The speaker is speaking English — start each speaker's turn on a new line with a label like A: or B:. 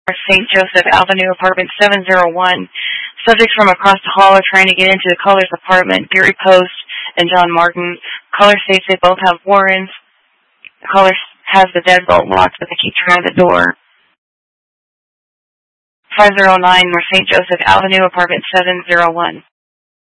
A: St. Joseph Avenue, apartment 701. Subjects from across the hall are trying to get into the caller's apartment. Gary Post and John Martin. Caller states they both have warrants. The caller has the deadbolt locked, but they keep trying the door. 509 North St. Joseph Avenue, apartment 701.